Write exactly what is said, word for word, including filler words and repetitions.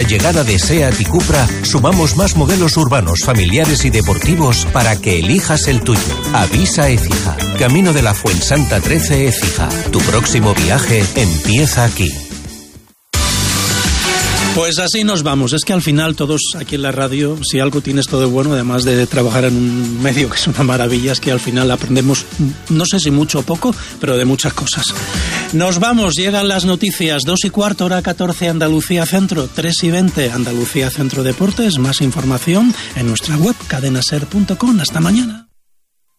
llegada de SEAT y Cupra, sumamos más modelos urbanos, familiares y deportivos para que elijas el tuyo. Avisa Écija. Camino de la Fuensanta trece Écija. Tu próximo viaje empieza aquí. Pues así nos vamos. Es que al final todos aquí en la radio, si algo tienes todo bueno, además de trabajar en un medio que es una maravilla, es que al final aprendemos, no sé si mucho o poco, pero de muchas cosas. Nos vamos, llegan las noticias, dos y cuarto, hora catorce, Andalucía Centro, tres y veinte, Andalucía Centro Deportes. Más información en nuestra web, cadena ser punto com. Hasta mañana.